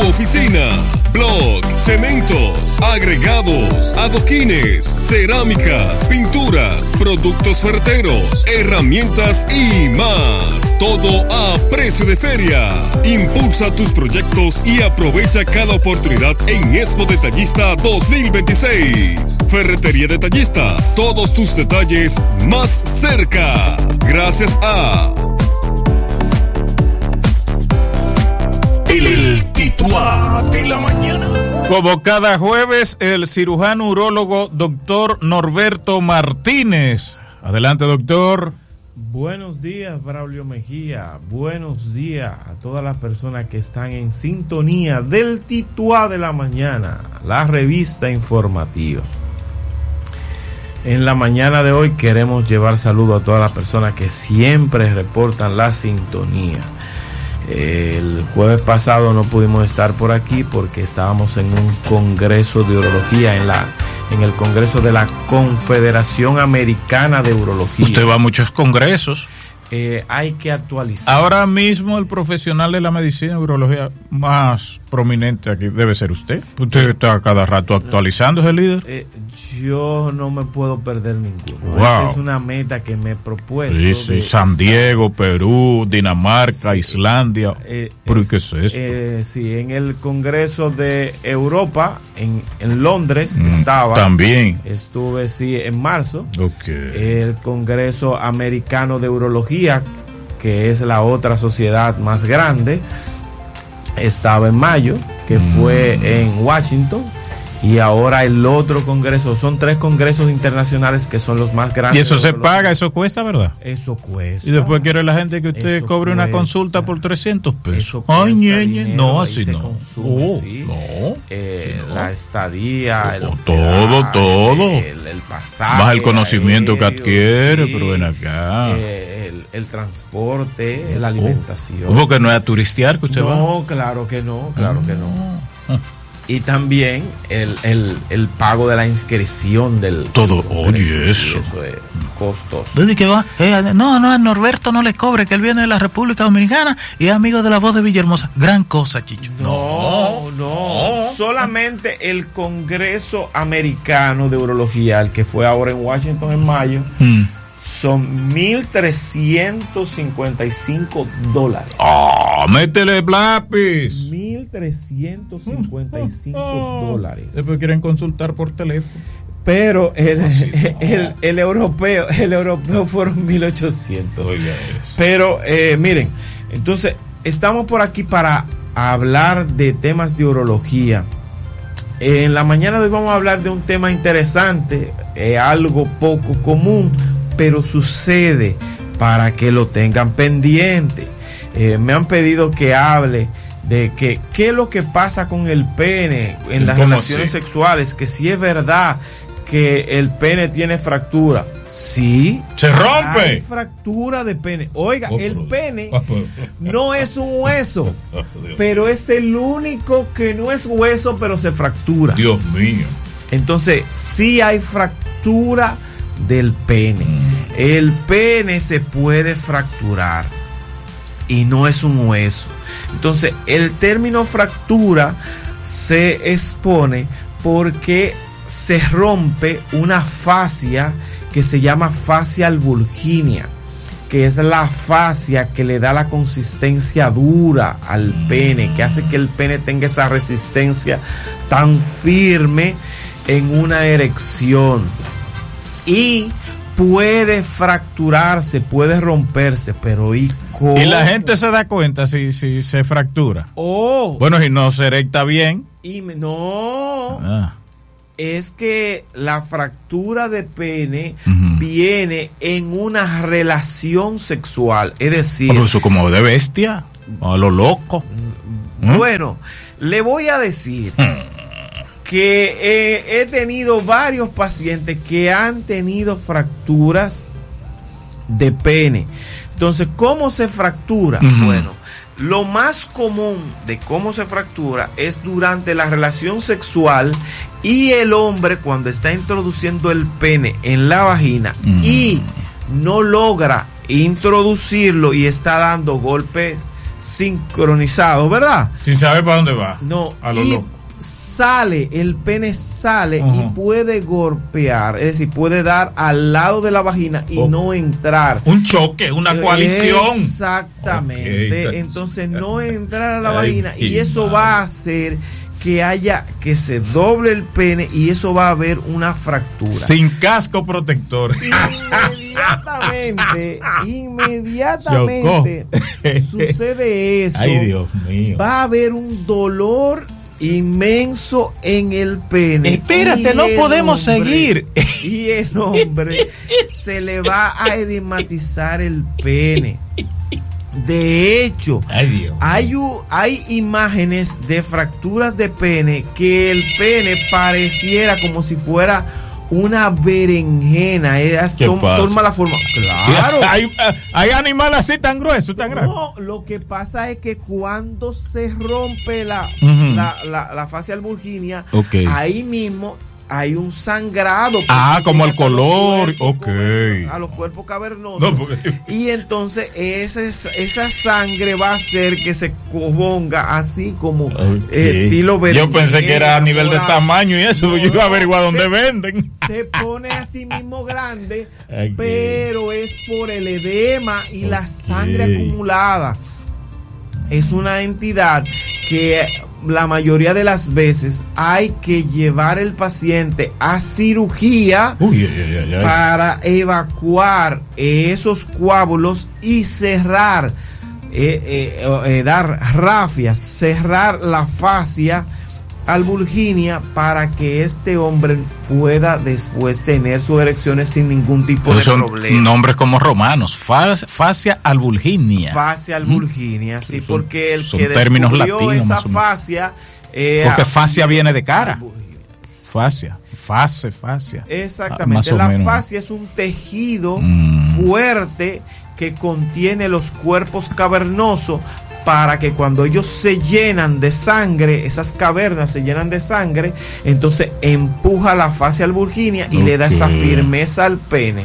oficina, bloc, cementos, agregados, adoquines, cerámicas, pinturas, productos ferreteros, herramientas y más. Todo a precio de feria. Impulsa tus proyectos y aprovecha cada oportunidad en Expo Detallista 2026. Ferretería Detallista, todos tus detalles más cerca. Gracias a El Tituá de la Mañana. Como cada jueves, el cirujano urólogo doctor Norberto Martínez. Adelante, doctor. Buenos días, Braulio Mejía. Buenos días a todas las personas que están en sintonía del Tituá de la Mañana, la revista informativa. En la mañana de hoy queremos llevar saludo a todas las personas que siempre reportan la sintonía. El jueves pasado no pudimos estar por aquí porque estábamos en un congreso de urología en el congreso de la Confederación Americana de Urología. Usted va a muchos congresos. Hay que actualizar. Ahora mismo el profesional de la medicina y urología más prominente aquí debe ser usted. Usted está cada rato actualizando ese líder. Yo no me puedo perder ninguno. Wow. Esa es una meta que me he propuesto. Sí, San Diego, Perú, Dinamarca, sí, Islandia. ¿Pero qué es esto? Sí, en el Congreso de Europa, en Londres, estaba. También. Estuve, sí, en marzo. Okay. El Congreso Americano de Urología, que es la otra sociedad más grande, estaba en mayo, que fue en Washington. Y ahora el otro congreso, son 3 congresos internacionales que son los más grandes. ¿Y eso se paga? ¿Eso cuesta, verdad? Eso cuesta. Y después quiere la gente que usted cobre una consulta por 300 pesos. Ay, ñeñe. No, así no. Consume, sí. No. La estadía, el todo. El pasaje. Más el conocimiento que adquiere, sí, pero ven acá. El transporte, la alimentación. Porque no es a turistear que usted va. No, claro que no. Y también el pago de la inscripción del... Todo, oye, eso. Eso es costoso. ¿Dónde que va? No, a Norberto no le cobre, que él viene de la República Dominicana y es amigo de la Voz de Villahermosa. Gran cosa, Chicho. No. Solamente el Congreso Americano de Urología, el que fue ahora en Washington en mayo, son $1,355. Métele lápiz. $1,355. Después quieren consultar por teléfono. Pero el europeo fueron 1,800. Oiga, pero miren, entonces estamos por aquí para hablar de temas de urología. En la mañana de hoy vamos a hablar de un tema interesante, algo poco común, pero sucede, para que lo tengan pendiente. Me han pedido que hable de qué es lo que pasa con el pene en las relaciones sexuales, que si es verdad que el pene tiene fractura. Sí, se rompe. Hay fractura de pene. Oiga, el pene no es un hueso, pero es el único que no es hueso, pero se fractura. Dios mío. Entonces, sí hay fractura del pene. El pene se puede fracturar y no es un hueso. Entonces, el término fractura se expone porque se rompe una fascia que se llama fascia albuginea, que es la fascia que le da la consistencia dura al pene, que hace que el pene tenga esa resistencia tan firme en una erección. Y puede fracturarse, puede romperse, pero ¿y cómo? Y la gente se da cuenta si se fractura. Bueno, si no se erecta bien. Es que la fractura de pene viene en una relación sexual, es decir... Pero eso como de bestia, a lo loco. Bueno, le voy a decir... que he tenido varios pacientes que han tenido fracturas de pene. Entonces, ¿cómo se fractura? Bueno, lo más común de cómo se fractura es durante la relación sexual y el hombre cuando está introduciendo el pene en la vagina y no logra introducirlo y está dando golpes sincronizado, ¿verdad? Sin saber para dónde va. No, a lo y loco. el pene sale y puede golpear, es decir, puede dar al lado de la vagina y no entrar. Un choque, una coalición. Exactamente. Okay. Entonces no entrar a la vagina y eso va a hacer que se doble el pene y eso va a haber una fractura. Sin casco protector. Inmediatamente sucede eso. Ay, Dios mío. Va a haber un dolor inmenso en el pene. Espérate, no podemos seguir. Y el hombre se le va a edematizar el pene. De hecho, hay imágenes de fracturas de pene que el pene pareciera como si fuera una berenjena. Toma la forma. Claro. Hay animales así tan gruesos, tan grandes. No, lo que pasa es que cuando se rompe la fascia alburginia, ahí mismo hay un sangrado. Como el color. A los cuerpos cavernosos. No, y entonces esa sangre va a hacer que se ponga así como estilo berenjena. Yo pensé que era a nivel de tamaño y eso. Yo iba a averiguar dónde venden. Se pone así mismo grande, pero es por el edema y la sangre acumulada. Es una entidad que la mayoría de las veces hay que llevar el paciente a cirugía para evacuar esos coágulos y cerrar, dar rafias, cerrar la fascia alburginia para que este hombre pueda después tener sus erecciones sin ningún tipo de problema. Nombres como romanos, fascia alburginia. Fascia alburginia, sí, porque el son que términos descubrió latinos, esa fascia... porque fascia viene de cara. Fascia. Exactamente, la fascia es un tejido fuerte que contiene los cuerpos cavernosos para que cuando ellos se llenan de sangre, esas cavernas se llenan de sangre, entonces empuja la fascia alburginia y le da esa firmeza al pene.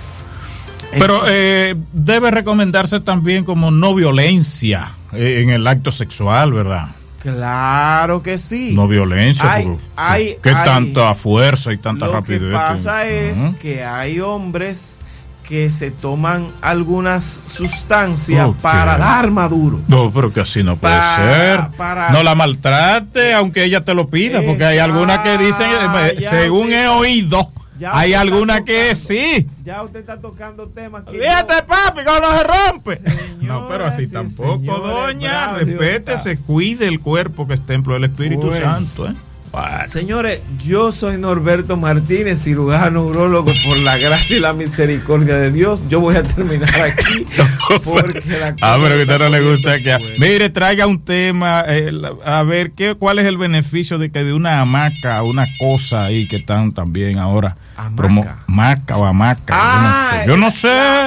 Pero debe recomendarse también como no violencia en el acto sexual, ¿verdad? Claro que sí. No violencia. ¿Qué tanta fuerza y tanta rapidez? Lo que pasa es que hay hombres que se toman algunas sustancias para dar maduro. No, pero que así no puede ser. No la maltrate, aunque ella te lo pida, porque hay algunas que dicen, según he oído, hay algunas que sí. Ya usted está tocando temas que... Fíjate, papi, que no se rompe. No, pero así tampoco, doña. Respétese, cuide el cuerpo que es templo del Espíritu Santo, Señores, yo soy Norberto Martínez, cirujano urólogo. Por la gracia y la misericordia de Dios, yo voy a terminar aquí porque la cosa pero que a usted no le gusta que... Mire, traiga un tema, a ver, ¿cuál es el beneficio de que de una hamaca, una cosa ahí que están también ahora? Hamaca o hamaca. Yo no sé.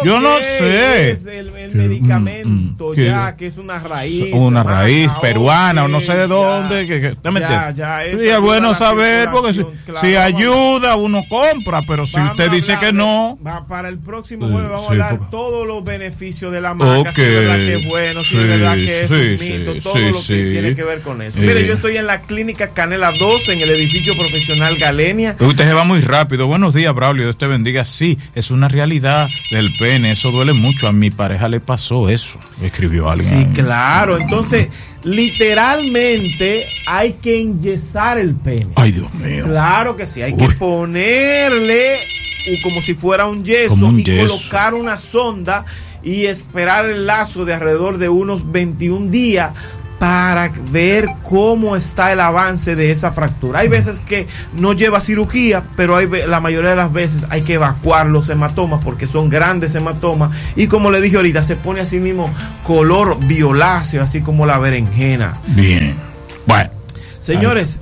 Es el medicamento, que es una raíz. Una raíz peruana, o no sé de dónde. Sí, es bueno saber, porque si ayuda, uno compra, pero si usted dice que no... Para el próximo jueves vamos a hablar todos los beneficios de la maca, si es verdad que es bueno, si es verdad que es un mito, todo lo que tiene que ver con eso. Mire, yo estoy en la clínica Canela 2, en el edificio profesional Galenia. Usted se va muy rápido. Buenos días, Braulio, Dios te bendiga. Sí, es una realidad del pene, eso duele mucho. A mi pareja le pasó eso, escribió alguien. Sí, claro, entonces... Literalmente hay que enyesar el pene. Ay, Dios mío. Claro que sí, hay que ponerle como si fuera un yeso colocar una sonda y esperar el lazo de alrededor de unos 21 días para ver cómo está el avance de esa fractura. Hay veces que no lleva cirugía, pero la mayoría de las veces hay que evacuar los hematomas porque son grandes hematomas y como le dije ahorita, se pone así mismo color violáceo, así como la berenjena. Bien. Bueno. Señores,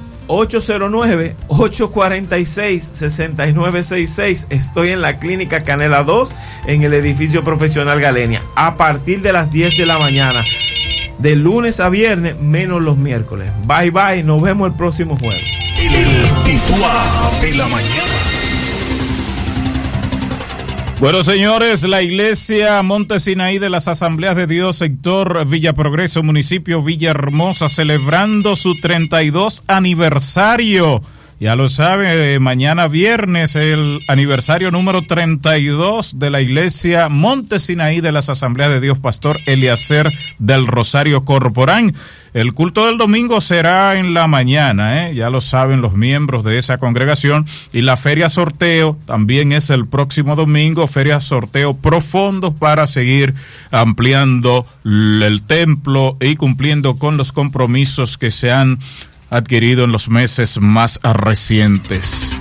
809-846-6966. Estoy en la clínica Canela 2, en el edificio profesional Galenia, a partir de las 10 de la mañana. De lunes a viernes, menos los miércoles. Bye, bye. Nos vemos el próximo jueves. El Tituá de la mañana. Bueno, señores, la iglesia Monte Sinaí de las Asambleas de Dios, sector Villa Progreso, municipio Villahermosa, celebrando su 32 aniversario. Ya lo sabe, mañana viernes el aniversario número 32 de la iglesia Monte Sinaí de las Asambleas de Dios, Pastor Eliezer del Rosario Corporán. El culto del domingo será en la mañana, ya lo saben los miembros de esa congregación, y la feria sorteo también es el próximo domingo, feria sorteo profundo para seguir ampliando el templo y cumpliendo con los compromisos que se han adquirido en los meses más recientes.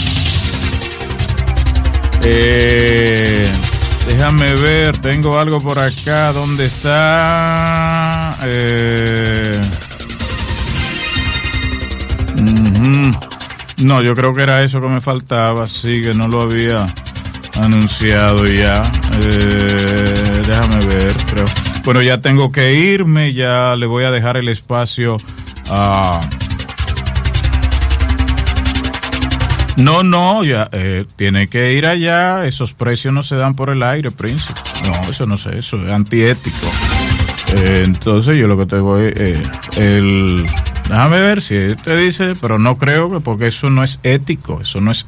Déjame ver, tengo algo por acá. ¿Dónde está? No, yo creo que era eso que me faltaba. Sí, que no lo había anunciado ya. Déjame ver, creo. Bueno, ya tengo que irme, ya le voy a dejar el espacio a... No, ya tiene que ir allá. Esos precios no se dan por el aire, príncipe. No, eso no sé, eso es antiético. Entonces yo lo que te voy déjame ver si te dice, pero no creo que, porque eso no es ético,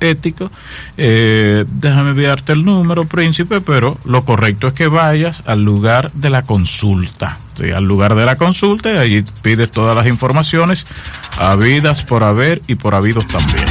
déjame enviarte el número, príncipe, pero lo correcto es que vayas al lugar de la consulta. Sí, al lugar de la consulta, y allí pides todas las informaciones habidas por haber y por habidos también.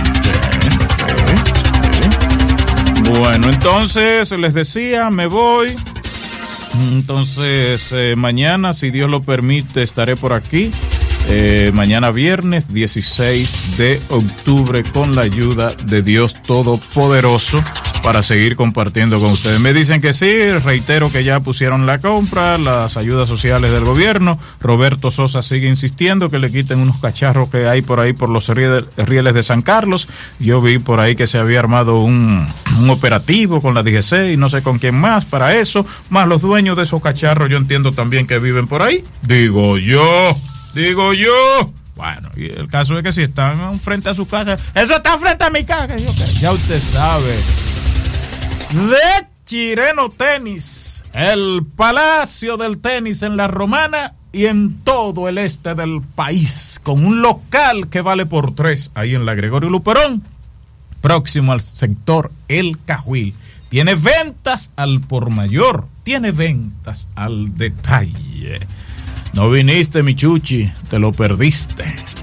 Bueno, entonces les decía, me voy. Entonces mañana, si Dios lo permite, estaré por aquí. Mañana viernes 16 de octubre, con la ayuda de Dios Todopoderoso, para seguir compartiendo con ustedes. Me dicen que sí, reitero que ya pusieron la compra, las ayudas sociales del gobierno. Roberto Sosa sigue insistiendo que le quiten unos cacharros que hay por ahí por los rieles de San Carlos. Yo vi por ahí que se había armado un operativo con la DGC y no sé con quién más para eso, más los dueños de esos cacharros, yo entiendo también que viven por ahí. Digo yo. Bueno, y el caso es que si están frente a su casa, eso está frente a mi casa. Ya usted sabe. De Chireno Tenis, el palacio del tenis en La Romana y en todo el este del país, con un local que vale por 3 ahí en la Gregorio Luperón, próximo al sector El Cajuil. Tiene ventas al por mayor, tiene ventas al detalle. No viniste, mi chuchi, te lo perdiste.